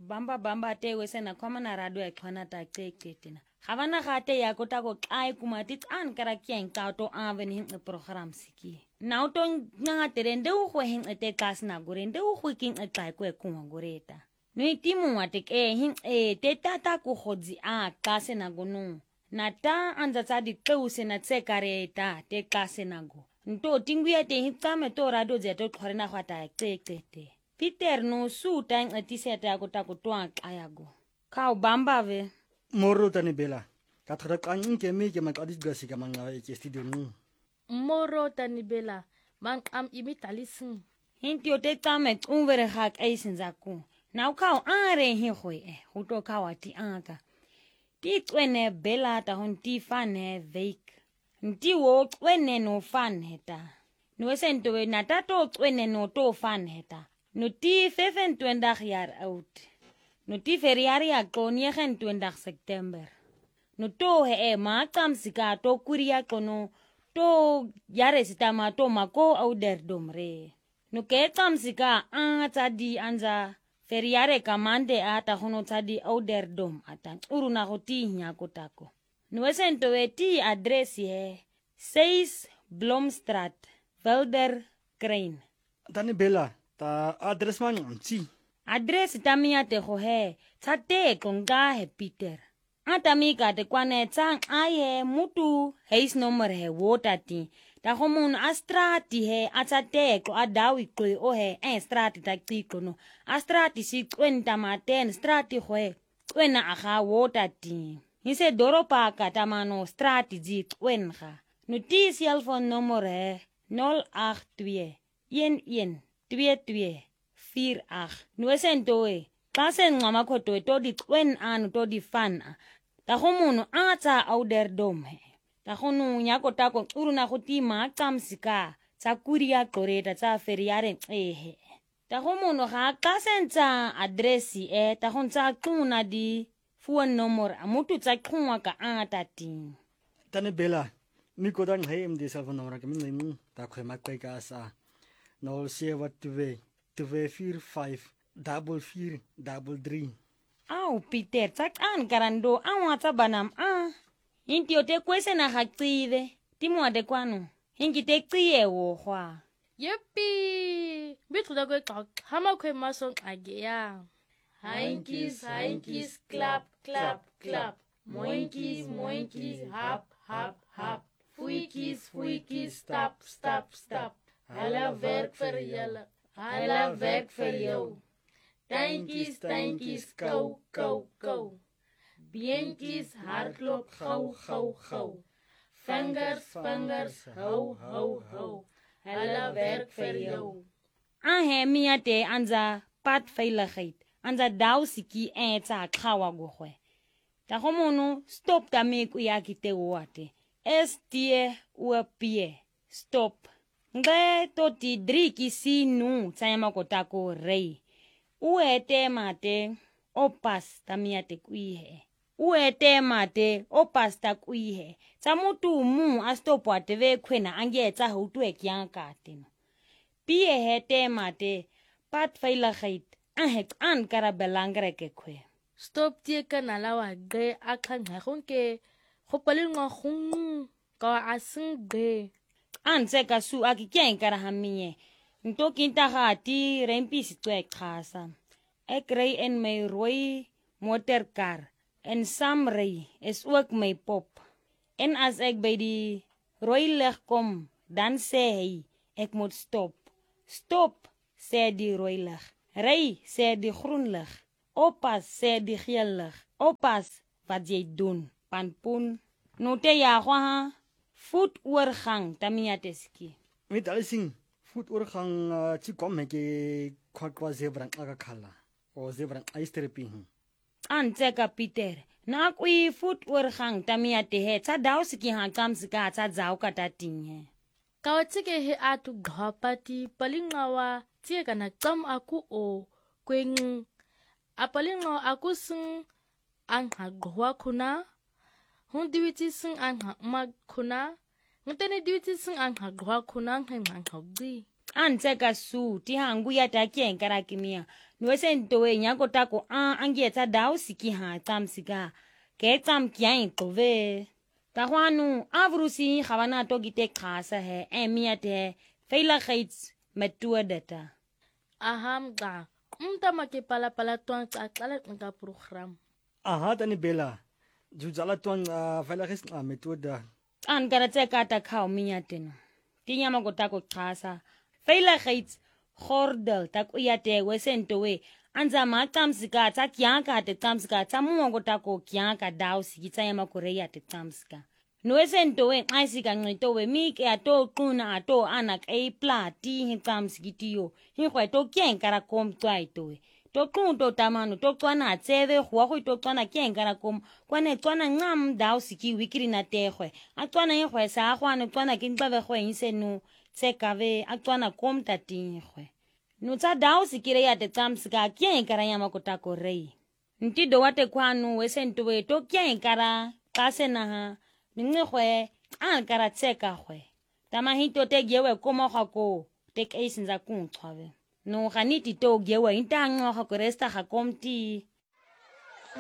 bamba te wesena kwamana radio ekhwana ta ceketina gabana gate ya kota go xai kumati tsan kara kyeng ta to aven hin program siki now to nga terende u go hin ete class na gorende u go king etlai ko ekuma goreta no itimu wate ke hin te tata ku godzi a class na gonu nata anza tsa di tseuse na tsekareta te class na go nto tinguya te hitsame to radio zeto tlhorena gwata cekete Peter no su tang etiseta ya kota ko twa qayago ka bamba ve Moro tani bela ka thora kang ke me ke makadis gasi ka manga ke studio nu Moro tani bela mang am imitalisin Hintio te tame unvere hak eisen zaku now ka are hi khoi go to ka wati aka ti tswene bela ta hon ti fane veik nti wo tswene no fan heta no sento we nata to tswene no to fan heta no ti 25 jaar oud no ti feriari ya konie gen 20 September no to he ma kamsika to kuria kono to yare sitama to mako ouder domre no ke kamsika a tsadi anza feriare kamande ata hono tsadi ouder dom ata uruna go ti nya kotako no sento we ti address he 6 Blomstraat Wilder Crane tani bela ta address man amchi Address tamia te ho he tsate konga he Peter atami ka te kwane tsang aye mutu heis number he wotati ta homun astrati he atsate ko adawi ko o he strati ta tikono astrati si kwenta maten strati ho he kwena aga wotati hise doropa ka tamano strati ji kwenga no ti cellphone number he 082 11 22 48 nuesentoe klasen ngama khoto to di twen an to di fan ta homuno atsa auderdom he ta honu nyako tako uruna khotima kamsika tsa kuria koreta tsa feriare ehe ta homuno ga klasen tsa addressi ta hontsa tuna di phone number amutu tsa khunwa ka atati tani bela mi ko dang he md cell phone number ka min mu ta khoi ma kai ka sa no se wat we 2454433 Au Peter tsak an karando an tsa banam Hinti o te kwese na haktsive timo de kwano hinki te tsiye wo hwa Yippee bithuda ko ka hama khwe masong ageya Hankies, hankies, clap, clap, clap. Moinkies, moinkies, hop, hop, hop. Fuikies, fuikies, stop, stop, stop. Hulle werk vir julle, hulle werk vir jou. Tuintjies, tuintjies, kou, kou, kou. Beentjies, hardloop gou, gou, gou. Vingers, vingers, hou, hou, hou. Hulle werk vir jou. he mia te anza pat veiligheid anza dausiki tsa khawa go hwe ta homono stop ta me ku ya kite wate STOP stop nge to ti driki si nu tsayama kotako rei uete mate opas tamia te kuihe uete mate opas ta kuihe tsamutu mu a stop ate ve khwena ange tsa hutu ekyanka tino pie hete mate pat veiligheid an kara belangrike khwe Stop tie kana lawa ge akhanga gonke go palengwa gong ka asing ge an tseka su akikeng kara hamie nto kinta gati rempi sitwe khasa ekrei en my rooi motorkar en samrei is ook my pop en as ek by die rooi lig kom dan sê hy ek moet stop sê die rooi lig ry sê die groen lig oppas sê die geel lig oppas wat jy doen panpun no te ya gwa voetoorgang tamia teski met alsing voetoorgang chi kom me ke kwa zebra ka khala o zebra aisterpi an tseka Peter na kui voetoorgang tamia te he tsa dausiki ha kamsika tsa zau ka tatinge ka watsike he atu ghapati palingwa tie kana tsam aku o kweng apalingwa aku sing ang hagwa khuna hun diwiti sing ang mag khuna ngtene diwiti sing ang hagwa khuna ngeng hagdi Antseka su ti hangu ya takien karakimia. Nuesento we nyako tako angieta dau siki ha tamsika. Ke tam kian tove. Tahwanu avrusi khawana to gite khasa he emiate feila khaits metua data. Aham ga. Mtama ke pala tuang tsakala nga program. Aha tani bela. Jujala tuan velagis metoda. An karatseka ta khao miateno. Tinyama ko tako khasa. Feila khaits khordel tak uyate wesento we. Anza matamsika ta kianka te tamsika ta muongo tako kianka dau siki tsayama korea te tamsika. Nuesento we aisika ngito we mike ato kuna ato anak plati hitamsiki tiyo. Hinkwe to kienkara kom twaito we. To to tamanu to twana tseve huwa to twana kienkara kom kwane twana ngam dau siki wikiri na tehwe. Atwana hinkwe sa hwane twana kinbave hwe insenu tsekave atwana kom tatinhwe. Nutsa dau sikire ya te tamsika kienkara yama kotako rei. Ntido wate kwanu wesento we to kienkara kase na ha. Ningwe kara tseka hwe. Tamahito te gewe komo hako tek eisinza kunchave. No haniti to gewe intangwa hako resta hakomti.